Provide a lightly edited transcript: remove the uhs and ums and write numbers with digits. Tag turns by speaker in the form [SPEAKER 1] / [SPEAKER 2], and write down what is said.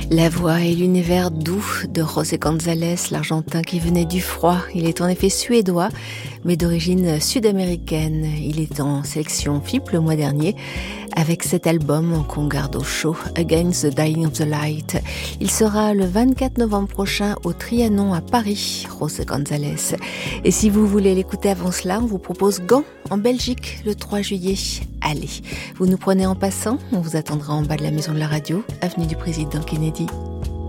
[SPEAKER 1] La voix et l'univers doux de José González, l'Argentin qui venait du froid. Il est en effet suédois, mais d'origine sud-américaine. Il est en sélection FIP le mois dernier avec cet album qu'on garde au chaud, Against the Dying of the Light. Il sera le 24 novembre prochain au Trianon à Paris, José González. Et si vous voulez l'écouter avant cela, on vous propose Gand en Belgique le 3 juillet. Allez, vous nous prenez en passant, on vous attendra en bas de la maison de la radio, avenue du Président Kennedy.